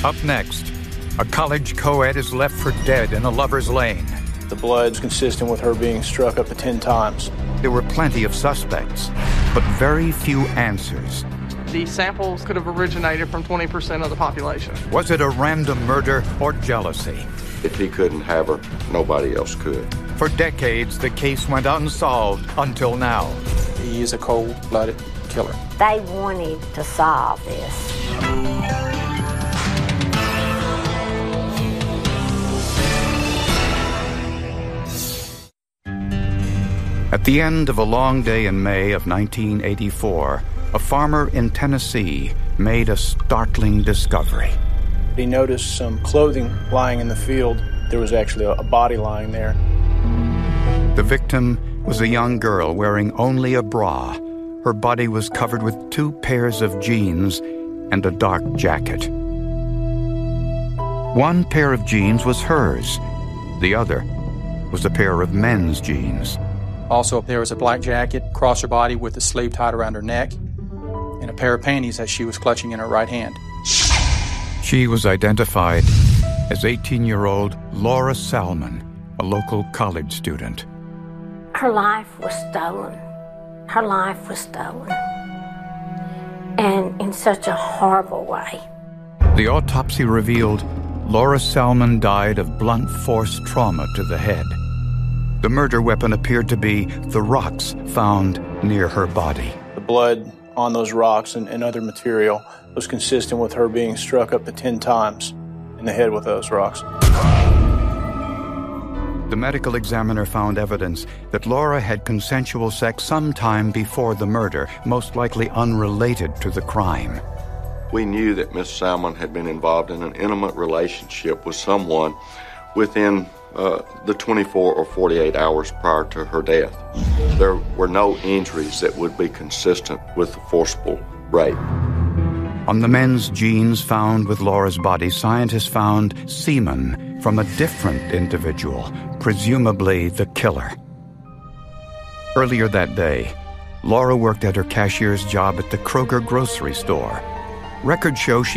Up next, a college co-ed is left for dead in a lover's lane. The blood's consistent with her being struck up to 10 times. There were plenty of suspects, but very few answers. These samples could have originated from 20% of the population. Was it a random murder or jealousy? If he couldn't have her, nobody else could. For decades, the case went unsolved until now. He is a cold-blooded killer. They wanted to solve this. At the end of a long day in May of 1984, a farmer in Tennessee made a startling discovery. He noticed some clothing lying in the field. There was actually a body lying there. The victim was a young girl wearing only a bra. Her body was covered with 2 pairs of jeans and a dark jacket. One pair of jeans was hers. The other was a pair of men's jeans. Also, there was a black jacket across her body with a sleeve tied around her neck and a pair of panties that she was clutching in her right hand. She was identified as 18-year-old Laura Salmon, a local college student. Her life was stolen. Her life was stolen. And in such a horrible way. The autopsy revealed Laura Salmon died of blunt force trauma to the head. The murder weapon appeared to be the rocks found near her body. The blood on those rocks and other material was consistent with her being struck up to 10 times in the head with those rocks. The medical examiner found evidence that Laura had consensual sex sometime before the murder, most likely unrelated to the crime. We knew that Miss Salmon had been involved in an intimate relationship with someone within the 24 or 48 hours prior to her death. There were no injuries that would be consistent with the forcible rape. On the men's jeans found with Laura's body, scientists found semen from a different individual, presumably the killer. Earlier that day, Laura worked at her cashier's job at the Kroger grocery store. Records show she